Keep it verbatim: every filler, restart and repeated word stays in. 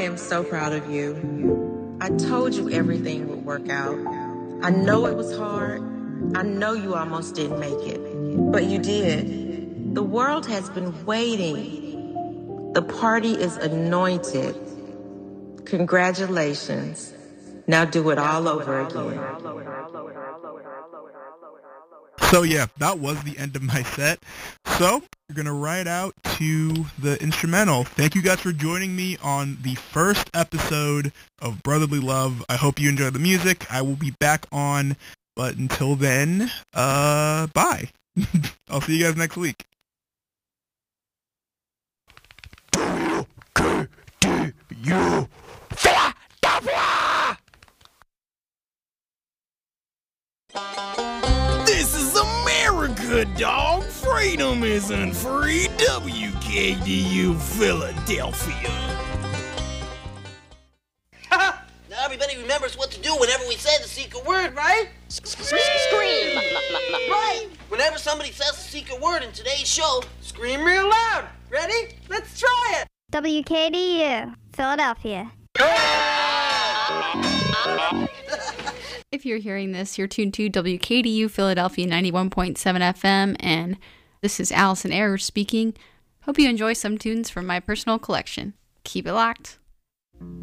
am so proud of you. I told you everything would work out. I know it was hard. I know you almost didn't make it, but you did. The world has been waiting. The party is anointed. Congratulations. Now do it all over again. So yeah, that was the end of my set. So we're going to ride out to the instrumental. Thank you guys for joining me on the first episode of Brotherly Love. I hope you enjoy the music. I will be back on, but until then, uh, bye. I'll see you guys next week. W K D U Philadelphia! This is America, dog. Freedom isn't free. W K D U Philadelphia. Now everybody remembers what to do whenever we say the secret word, right? Scream! Right! Whenever somebody says the secret word in today's show, scream real loud. Ready? Let's try it! W K D U, Philadelphia. If you're hearing this, you're tuned to W K D U Philadelphia ninety-one point seven F M, and this is Allison Ayers speaking. Hope you enjoy some tunes from my personal collection. Keep it locked.